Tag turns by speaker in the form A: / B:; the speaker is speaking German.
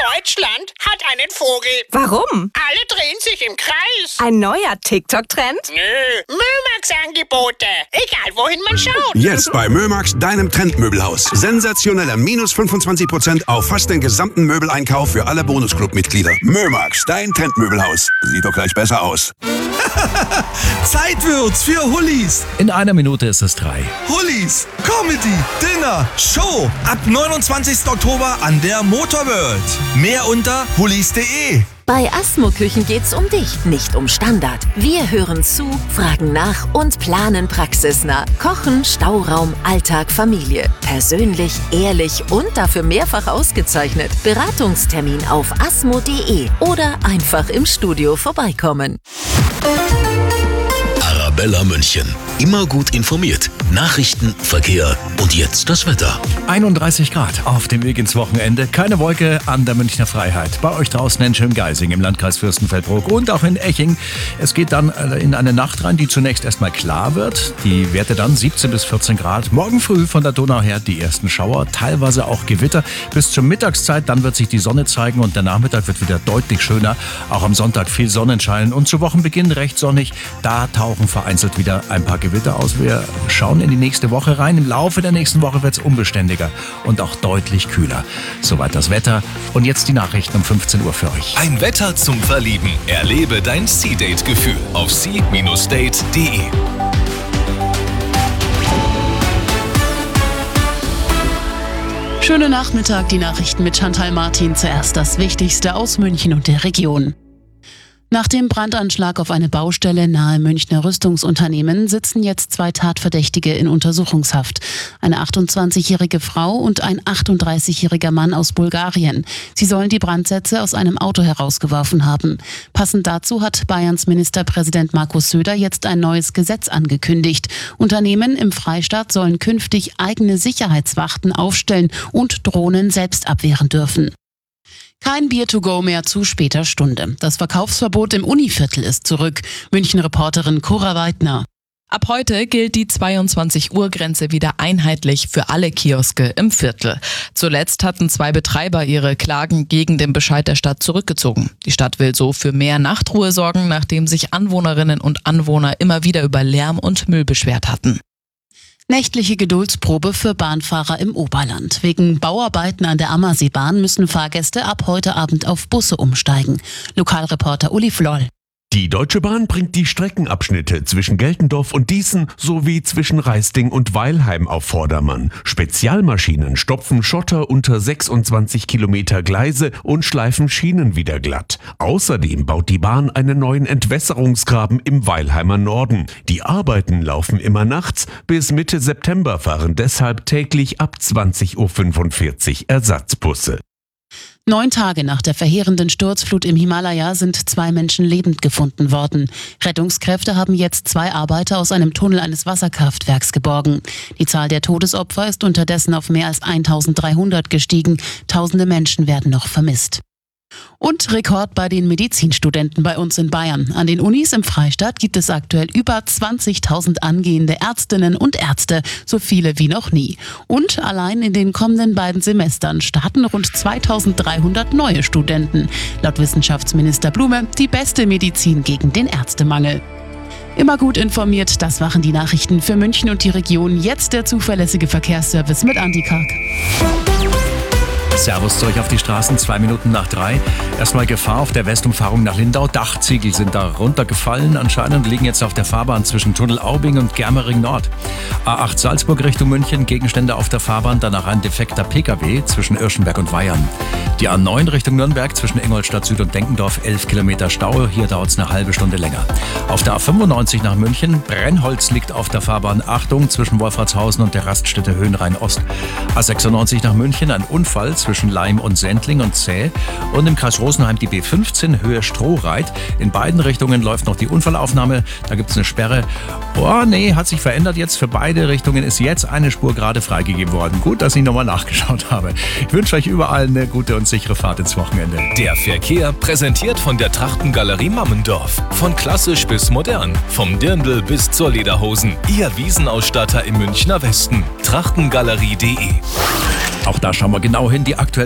A: Deutschland hat einen Vogel.
B: Warum?
A: Alle drehen sich im Kreis.
B: Ein neuer TikTok-Trend?
A: Nö, Mömax-Angebote. Egal, wohin man schaut.
C: Jetzt bei Mömax, deinem Trendmöbelhaus. Sensationelle minus 25% auf fast den gesamten Möbeleinkauf für alle Bonusclub-Mitglieder. Mömax, dein Trendmöbelhaus. Sieht doch gleich besser aus.
D: Zeit wird's für Hullis.
E: In einer Minute ist es 3.
D: Hullis, Comedy, Dinner, Show. Ab 29. Oktober an der Motorworld. Mehr unter hullis.de.
F: Bei Asmo Küchen geht's um dich, nicht um Standard. Wir hören zu, fragen nach und planen praxisnah. Kochen, Stauraum, Alltag, Familie. Persönlich, ehrlich und dafür mehrfach ausgezeichnet. Beratungstermin auf asmo.de oder einfach im Studio vorbeikommen.
G: Arabella München. Immer gut informiert. Nachrichten, Verkehr und jetzt das Wetter.
E: 31 Grad auf dem Weg ins Wochenende. Keine Wolke an der Münchner Freiheit. Bei euch draußen in Schöngeising im Landkreis Fürstenfeldbruck und auch in Eching. Es geht dann in eine Nacht rein, die zunächst erstmal klar wird. Die Werte dann 17 bis 14 Grad. Morgen früh von der Donau her die ersten Schauer, teilweise auch Gewitter. Bis zur Mittagszeit, dann wird sich die Sonne zeigen und der Nachmittag wird wieder deutlich schöner. Auch am Sonntag viel Sonnenschein und zu Wochenbeginn recht sonnig. Da tauchen vereinzelt wieder ein paar Gewitter aus. Wir schauen in die nächste Woche rein. Im Laufe der nächsten Woche wird es unbeständiger und auch deutlich kühler. Soweit das Wetter. Und jetzt die Nachrichten um 15 Uhr für euch.
G: Ein Wetter zum Verlieben. Erlebe dein Sea-Date-Gefühl auf sea-date.de.
H: Schönen Nachmittag, die Nachrichten mit Chantal Martin. Zuerst das Wichtigste aus München und der Region. Nach dem Brandanschlag auf eine Baustelle nahe Münchner Rüstungsunternehmen sitzen jetzt 2 Tatverdächtige in Untersuchungshaft. Eine 28-jährige Frau und ein 38-jähriger Mann aus Bulgarien. Sie sollen die Brandsätze aus einem Auto herausgeworfen haben. Passend dazu hat Bayerns Ministerpräsident Markus Söder jetzt ein neues Gesetz angekündigt. Unternehmen im Freistaat sollen künftig eigene Sicherheitswachten aufstellen und Drohnen selbst abwehren dürfen. Kein Bier-to-go mehr zu später Stunde. Das Verkaufsverbot im Univiertel ist zurück. München-Reporterin Cora Weidner.
I: Ab heute gilt die 22-Uhr-Grenze wieder einheitlich für alle Kioske im Viertel. Zuletzt hatten 2 Betreiber ihre Klagen gegen den Bescheid der Stadt zurückgezogen. Die Stadt will so für mehr Nachtruhe sorgen, nachdem sich Anwohnerinnen und Anwohner immer wieder über Lärm und Müll beschwert hatten.
H: Nächtliche Geduldsprobe für Bahnfahrer im Oberland. Wegen Bauarbeiten an der Ammerseebahn müssen Fahrgäste ab heute Abend auf Busse umsteigen. Lokalreporter Uli Floll.
J: Die Deutsche Bahn bringt die Streckenabschnitte zwischen Geltendorf und Dießen sowie zwischen Reisting und Weilheim auf Vordermann. Spezialmaschinen stopfen Schotter unter 26 Kilometer Gleise und schleifen Schienen wieder glatt. Außerdem baut die Bahn einen neuen Entwässerungsgraben im Weilheimer Norden. Die Arbeiten laufen immer nachts. Bis Mitte September fahren deshalb täglich ab 20.45 Uhr Ersatzbusse.
H: 9 Tage nach der verheerenden Sturzflut im Himalaya sind 2 Menschen lebend gefunden worden. Rettungskräfte haben jetzt 2 Arbeiter aus einem Tunnel eines Wasserkraftwerks geborgen. Die Zahl der Todesopfer ist unterdessen auf mehr als 1300 gestiegen. Tausende Menschen werden noch vermisst. Und Rekord bei den Medizinstudenten bei uns in Bayern. An den Unis im Freistaat gibt es aktuell über 20.000 angehende Ärztinnen und Ärzte, so viele wie noch nie. Und allein in den kommenden beiden Semestern starten rund 2.300 neue Studenten. Laut Wissenschaftsminister Blume die beste Medizin gegen den Ärztemangel. Immer gut informiert, das waren die Nachrichten für München und die Region. Jetzt der zuverlässige Verkehrsservice mit Andi Karg.
E: Servus zu euch auf die Straßen, 2 Minuten nach 3. Erstmal Gefahr auf der Westumfahrung nach Lindau. Dachziegel sind da runtergefallen. Anscheinend liegen jetzt auf der Fahrbahn zwischen Tunnel Aubing und Germering Nord. A8 Salzburg Richtung München, Gegenstände auf der Fahrbahn, danach ein defekter PKW zwischen Irschenberg und Weyern. Die A9 Richtung Nürnberg zwischen Ingolstadt Süd und Denkendorf, 11 Kilometer Stau. Hier dauert es eine halbe Stunde länger. Auf der A95 nach München, Brennholz liegt auf der Fahrbahn. Achtung, zwischen Wolfratshausen und der Raststätte Höhenrhein Ost. A96 nach München, ein Unfall zwischen Laim und Sendling und Zäh. Und im Kreis Rosenheim die B15 Höhe Strohreit. In beiden Richtungen läuft noch die Unfallaufnahme. Da gibt es eine Sperre. Oh nee, hat sich verändert jetzt. Für beide Richtungen ist jetzt eine Spur gerade freigegeben worden. Gut, dass ich nochmal nachgeschaut habe. Ich wünsche euch überall eine gute und sichere Fahrt ins Wochenende.
G: Der Verkehr präsentiert von der Trachtengalerie Mammendorf. Von klassisch bis modern. Vom Dirndl bis zur Lederhosen. Ihr Wiesenausstatter im Münchner Westen. Trachtengalerie.de.
E: Auch da schauen wir genau hin. Die aktuellsten